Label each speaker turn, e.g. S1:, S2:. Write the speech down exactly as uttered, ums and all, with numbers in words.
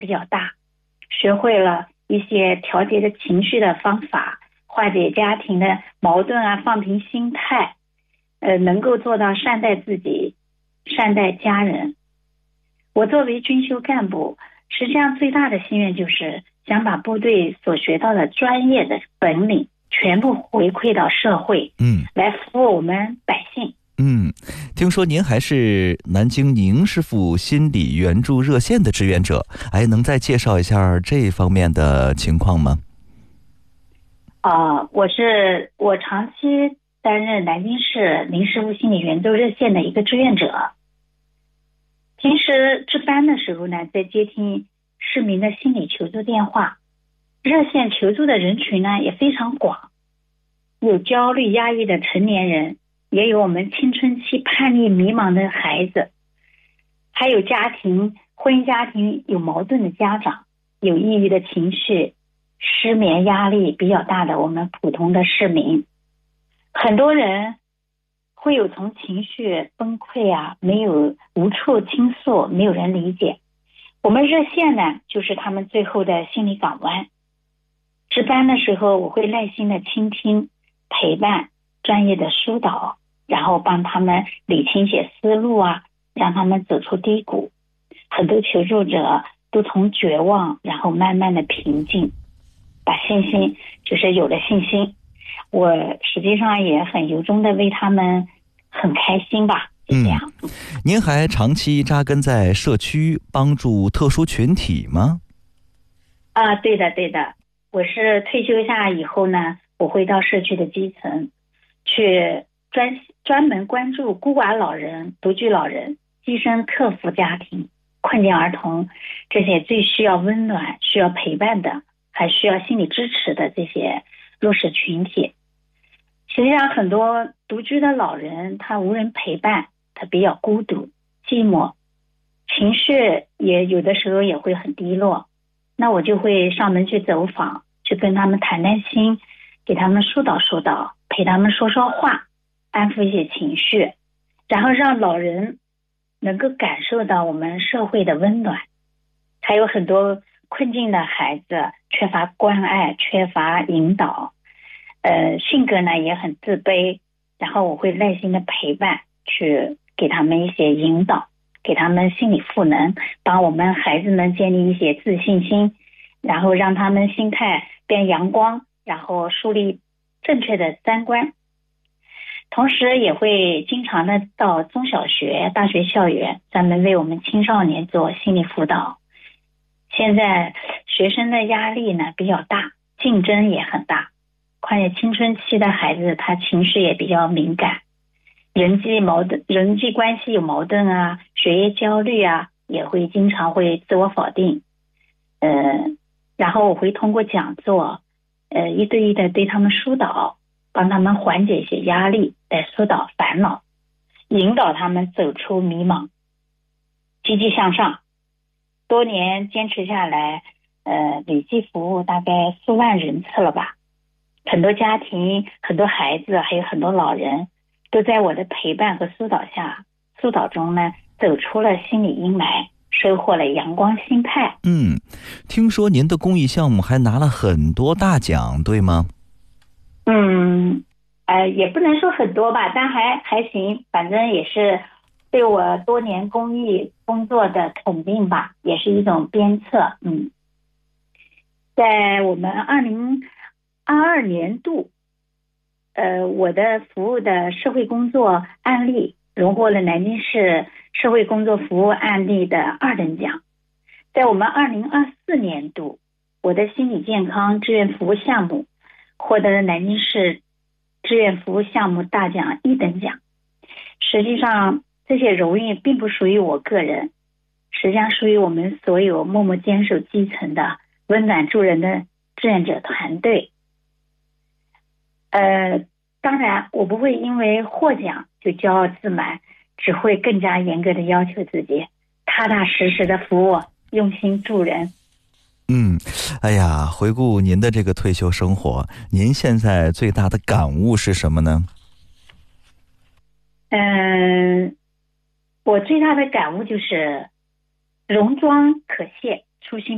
S1: 比较大，学会了一些调节的情绪的方法，化解家庭的矛盾啊，放平心态，呃，能够做到善待自己，善待家人。我作为军修干部，实际上最大的心愿就是想把部队所学到的专业的本领全部回馈到社会，
S2: 嗯，
S1: 来服务我们百姓。
S2: 嗯，听说您还是南京宁师傅心理援助热线的志愿者，哎，能再介绍一下这方面的情况吗？
S1: 啊、呃，我是我长期担任南京市宁师傅心理援助热线的一个志愿者。平时值班的时候呢，在接听市民的心理求助电话，热线求助的人群呢也非常广，有焦虑压抑的成年人，也有我们青春期叛逆迷茫的孩子，还有家庭婚姻家庭有矛盾的家长，有抑郁的情绪，失眠压力比较大的我们普通的市民。很多人会有从情绪崩溃啊，没有无处倾诉，没有人理解。我们热线呢，就是他们最后的心理港湾。值班的时候，我会耐心的倾听、陪伴、专业的疏导，然后帮他们理清一些思路啊，让他们走出低谷。很多求助者都从绝望，然后慢慢的平静，把信心就是有了信心。我实际上也很由衷的为他们很开心吧，就这样。
S2: 嗯，您还长期扎根在社区，帮助特殊群体吗？
S1: 啊，对的对的，我是退休下来以后呢，我会到社区的基层去专专门关注孤寡老人、独居老人、跻身客服家庭、困境儿童这些最需要温暖、需要陪伴的，还需要心理支持的这些弱势群体。实际上很多独居的老人他无人陪伴，他比较孤独寂寞，情绪也有的时候也会很低落，那我就会上门去走访，去跟他们谈谈心，给他们疏导疏导，陪他们说说话，安抚一些情绪，然后让老人能够感受到我们社会的温暖。还有很多困境的孩子缺乏关爱，缺乏引导，呃，性格呢也很自卑，然后我会耐心的陪伴，去给他们一些引导，给他们心理赋能，帮我们孩子们建立一些自信心，然后让他们心态变阳光，然后树立正确的三观。同时也会经常的到中小学、大学校园，专门为我们青少年做心理辅导。现在学生的压力呢比较大，竞争也很大，况且青春期的孩子他情绪也比较敏感，人际矛盾、人际关系有矛盾啊，学业焦虑啊，也会经常会自我否定。呃，然后我会通过讲座，呃，一对一的对他们疏导，帮他们缓解一些压力，来疏导烦恼，引导他们走出迷茫，积极向上。多年坚持下来，呃，累计服务大概四万人次了吧。很多家庭、很多孩子，还有很多老人，都在我的陪伴和疏导下、疏导中呢，走出了心理阴霾，收获了阳光心态。
S2: 嗯，听说您的公益项目还拿了很多大奖，对吗？
S1: 嗯，呃，也不能说很多吧，但还还行，反正也是对我多年公益工作的肯定吧，也是一种鞭策。嗯，在我们二零二二年度，呃，我的服务的社会工作案例荣获了南京市社会工作服务案例的二等奖。在我们二零二四年度，我的心理健康志愿服务项目获得了南京市志愿服务项目大奖一等奖。实际上这些荣誉并不属于我个人，实际上属于我们所有默默坚守基层的温暖助人的志愿者团队。呃，当然我不会因为获奖就骄傲自满，只会更加严格的要求自己，踏踏实实的服务，用心助人。
S2: 嗯，哎呀，回顾您的这个退休生活，您现在最大的感悟是什么呢？
S1: 嗯，我最大的感悟就是容妆可卸，初心